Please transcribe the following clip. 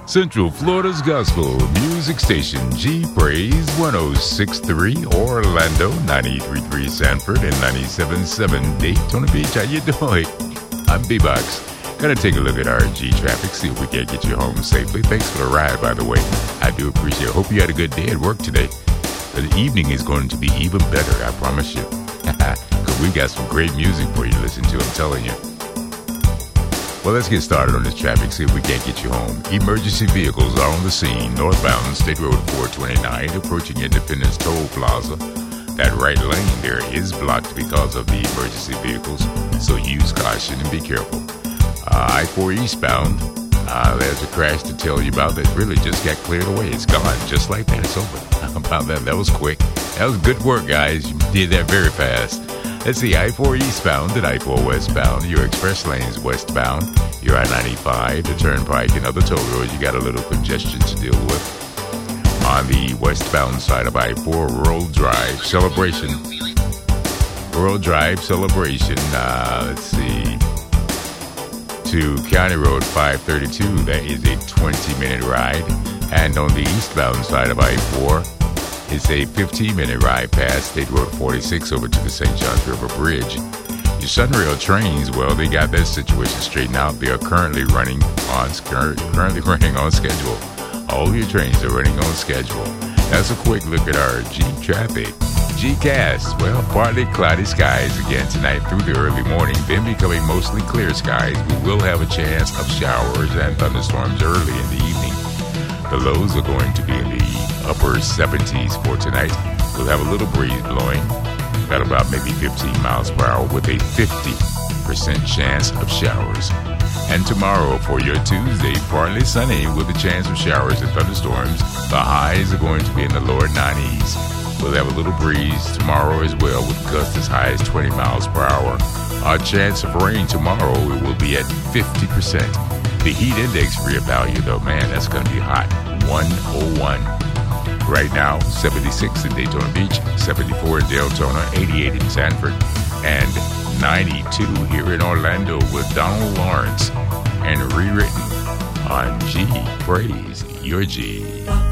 Central Florida's Gospel Music Station, G Praise 106.3 Orlando, 93.3 Sanford, and 97.7 Daytona Beach. How you doing? I'm B-Box. Gonna take a look at RG traffic, see if we can't get you home safely. Thanks for the ride, by the way. I do appreciate it. Hope you had a good day at work today. The evening is going to be even better, I promise you. Because we got some great music for you to listen to, I'm telling you. Well, let's get started on this traffic, see if we can't get you home. Emergency vehicles are on the scene. Northbound State Road 429, approaching Independence Toll Plaza. That right lane there is blocked because of the emergency vehicles, so use caution and be careful. I-4 eastbound, there's a crash to tell you about that really just got cleared away. It's gone, just like that, it's over. How about that? That was quick. That was good work, guys. You did that very fast. Let's see, I-4 eastbound and I-4 westbound. Your express lanes westbound. Your I-95, the turnpike, and other toll roads. You got a little congestion to deal with. On the westbound side of I-4, Rural Drive Celebration. Rural Drive Celebration, let's see, to County Road 532. That is a 20-minute ride. And on the eastbound side of I-4, it's a 15-minute ride past State Road 46 over to the St. Johns River Bridge. Your Sunrail trains, well, they got that situation straightened out. They are currently running on schedule. All your trains are running on schedule. That's a quick look at our G traffic. G-Cast, well, partly cloudy skies again tonight through the early morning, then becoming mostly clear skies. We will have a chance of showers and thunderstorms early in the evening. The lows are going to be in the upper 70s for tonight. We'll have a little breeze blowing at about maybe 15 miles per hour with a 50% chance of showers. And tomorrow for your Tuesday, partly sunny with a chance of showers and thunderstorms. The highs are going to be in the lower 90s. We'll have a little breeze tomorrow as well with gusts as high as 20 miles per hour. Our chance of rain tomorrow, it will be at 50%. The heat index for your value, though, man, that's going to be hot. 101. Right now, 76 in Daytona Beach, 74 in Deltona, 88 in Sanford, and 92 here in Orlando with Donald Lawrence, and rewritten on G Praise Your G.